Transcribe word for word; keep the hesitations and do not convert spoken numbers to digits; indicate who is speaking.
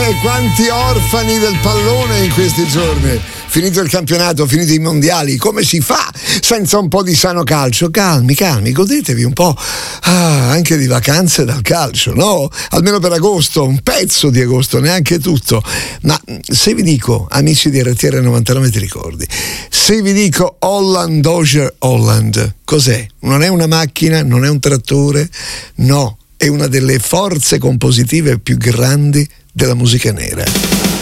Speaker 1: Quanti orfani del pallone in questi giorni. Finito il campionato, finiti i mondiali, come si fa senza un po' di sano calcio? Calmi, calmi, godetevi un po' ah, anche di vacanze dal calcio, no? Almeno per agosto, un pezzo di agosto, neanche tutto. Ma se vi dico, amici di R T R novantanove ti ricordi, se vi dico Holland Dozier Holland, cos'è? Non è una macchina, non è un trattore, no, è una delle forze compositive più grandi della musica nera.